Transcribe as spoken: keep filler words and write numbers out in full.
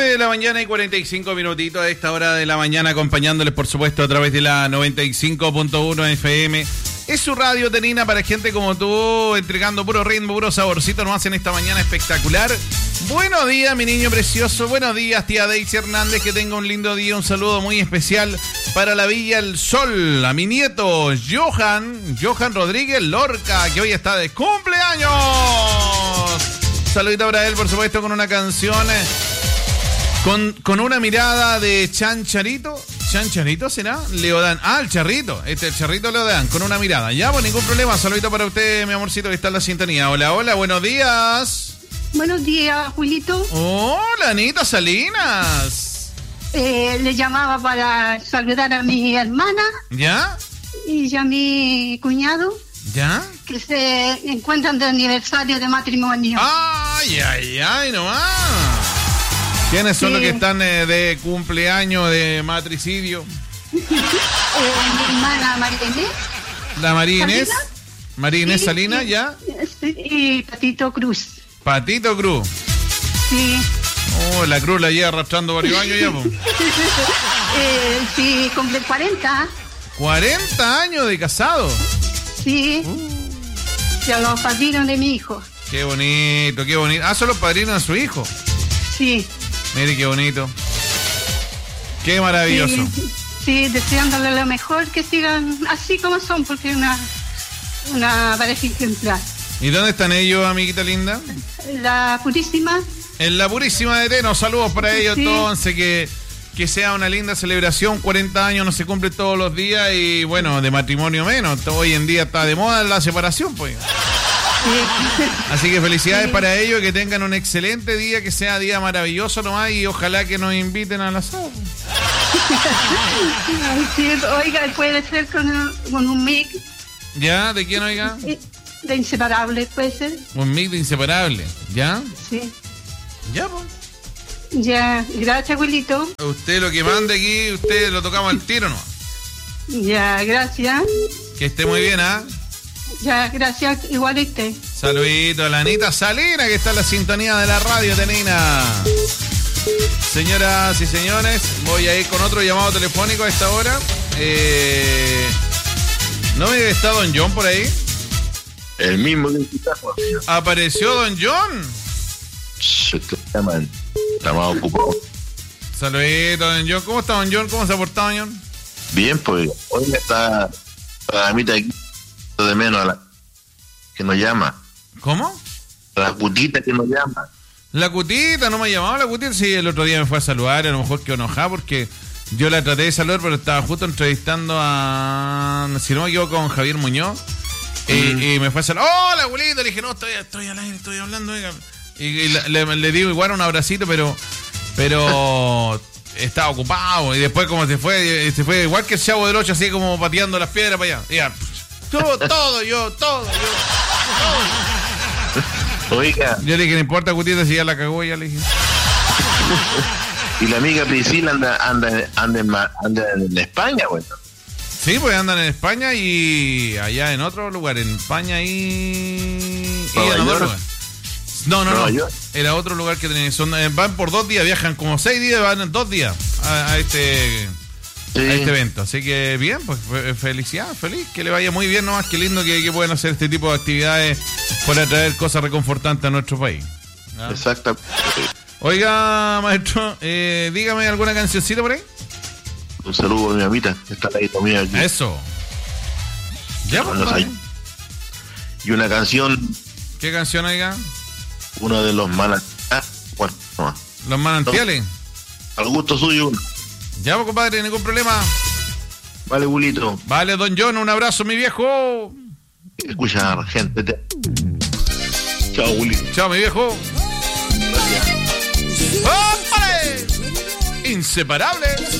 nueve de la mañana y cuarenta y cinco minutitos a esta hora de la mañana, acompañándoles, por supuesto, a través de la noventa y cinco punto uno F M. Es su radio, Tenina, para gente como tú, entregando puro ritmo, puro saborcito. Nos hacen esta mañana espectacular. Buenos días, mi niño precioso. Buenos días, tía Daisy Hernández. Que tenga un lindo día. Un saludo muy especial para la Villa El Sol. A mi nieto, Johan, Johan Rodríguez Lorca, que hoy está de cumpleaños. Saludito para él, por supuesto, con una canción, con, con una mirada de Chancharito. ¿Chancharito será? Leodán. Ah, el Charrito. Este, el Charrito Leodán, con una mirada. Ya, pues ningún problema. Saludito para usted, mi amorcito, que está en la sintonía. Hola, hola, buenos días. Buenos días, Julito. Hola, Anita Salinas. Eh, le llamaba para saludar a mi hermana. ¿Ya? Y a mi cuñado. ¿Ya? Que se encuentran de aniversario de matrimonio. ¡Ay, ay, ay, nomás! ¿Quiénes son sí. los que están eh, de cumpleaños, de matricidio? eh, mi hermana María Inés. ¿La María Inés? María Inés sí, Salinas, sí, ¿ya? Sí, y Patito Cruz. Patito Cruz. Sí. Oh, la Cruz la lleva arrastrando varios años ya, pues. eh, sí, cumple cuarenta. ¿cuarenta años de casado? Sí. Uh. Ya los padrinos de mi hijo. Qué bonito, qué bonito. Ah, son los padrinos de su hijo. Sí. Mire qué bonito. Qué maravilloso. Sí, sí, deseándole lo mejor, que sigan así como son, porque es una, una pareja ejemplar. ¿Y dónde están ellos, amiguita linda? La Purísima. En la Purísima de Teno. Saludos para ellos, sí. Entonces, que, que sea una linda celebración. cuarenta años no se cumple todos los días y, bueno, de matrimonio menos. Hoy en día está de moda la separación, pues. Sí. Así que felicidades sí. para ellos, que tengan un excelente día, que sea día maravilloso nomás y ojalá que nos inviten al asado. Sí, oiga, puede ser con, con un mic. ¿Ya? ¿De quién, oiga? De Inseparable, puede ser. Un mic de Inseparable, ¿ya? Sí. Ya, pues. Ya, gracias, abuelito. Usted lo que mande aquí, usted lo tocamos al tiro, ¿no? Ya, gracias. Que esté muy bien, ¿ah? ¿eh? Ya, gracias, igual a usted. Saludito a la Anita Salinas, que está en la sintonía de la radio, Tenina. Señoras y señores, voy a ir con otro llamado telefónico a esta hora. Eh, ¿No me está Don John por ahí? El mismo que está. ¿Apareció Don John? Se te llaman. Está más ocupado. Saludito, Don John. ¿Cómo está, Don John? ¿Cómo se ha portado, Don John? Bien, pues. Hoy está la mitad aquí. De menos a la que nos llama. ¿Cómo? La cutita que nos llama. La cutita, no me ha llamado la cutita. Sí, el otro día me fue a saludar, a lo mejor quedó enojada porque yo la traté de saludar, pero estaba justo entrevistando a, si no me equivoco, con Javier Muñoz. Mm. Y, y me fue a saludar. ¡Hola, abuelita! Le dije, no, estoy, estoy al aire, estoy hablando. Oiga. Y, y le, le, le digo igual un abracito, pero pero estaba ocupado. Y después como se fue, se fue igual que el Chavo del Ocho, así como pateando las piedras para allá. Y ya, todo, todo, yo, todo, yo, todo. Oiga. Yo le dije, no importa, Gutiérrez, si ya la cagó, ya le dije. Y la amiga Priscila anda, anda, anda, en, anda en España, bueno. Sí, pues andan en España y allá en otro lugar, en España y... y en otro lugar. No, no, no. York. Era otro lugar que tenían. Son, van por dos días, viajan como seis días, van dos días a, a este... Sí. A este evento, así que bien, pues felicidad, feliz, que le vaya muy bien nomás, que lindo que, que puedan hacer este tipo de actividades para traer cosas reconfortantes a nuestro país. ¿Ah? Exacto. Oiga, maestro, eh, dígame alguna cancioncita por ahí. Un saludo a mi amita, está ahí conmigo aquí. Eso. Ya, pues, vale. Y una canción. ¿Qué canción, oiga? Uno de los manantiales. Bueno, no. ¿Los manantiales? Al gusto suyo. Ya, pues, compadre, ningún problema. Vale, Bulito. Vale, Don John, un abrazo, mi viejo. Escucha, gente. Te... Chao, Bulito. Chao, mi viejo. Gracias. ¡Ópale! Inseparables.